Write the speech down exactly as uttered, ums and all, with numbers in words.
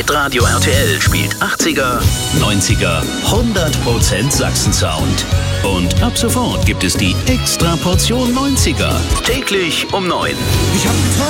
Hitradio R T L spielt achtziger, neunziger, hundert Prozent Sachsen-Sound. Und ab sofort gibt es die Extra Portion neunziger. Täglich um neun. Ich hab